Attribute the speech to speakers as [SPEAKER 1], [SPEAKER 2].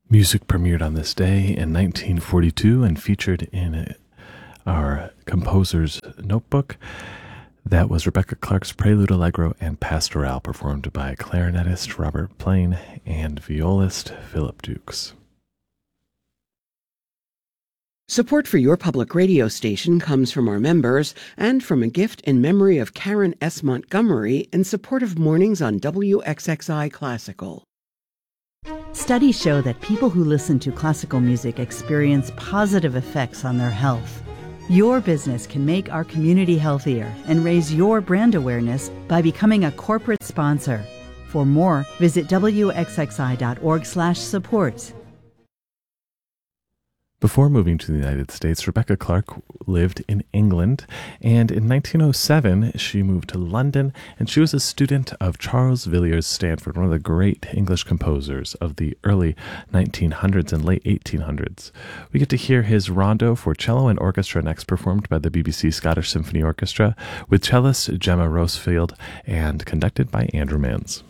[SPEAKER 1] Music premiered on this day in 1942 and featured in our composer's notebook. That was Rebecca Clark's Prelude Allegro and Pastoral, performed by clarinetist Robert Plain and violist Philip Dukes.
[SPEAKER 2] Support for your public radio station comes from our members and from a gift in memory of Karen S. Montgomery in support of mornings on WXXI Classical.
[SPEAKER 3] Studies show that people who listen to classical music experience positive effects on their health. Your business can make our community healthier and raise your brand awareness by becoming a corporate sponsor. For more, visit wxxi.org/support.
[SPEAKER 1] Before moving to the United States, Rebecca Clark lived in England, and in 1907 she moved to London, and she was a student of Charles Villiers Stanford, one of the great English composers of the early 1900s and late 1800s. We get to hear his rondo for cello and orchestra, next performed by the BBC Scottish Symphony Orchestra, with cellist Gemma Rosefield and conducted by Andrew Manns.